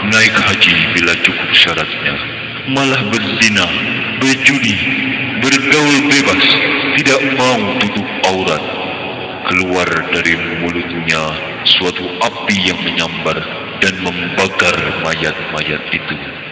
naik haji bila cukup syaratnya, malah berzina, berjudi, bergaul bebas, tidak mau tutup aurat. Keluar dari mulutnya suatu api yang menyambar dan membakar mayat-mayat itu.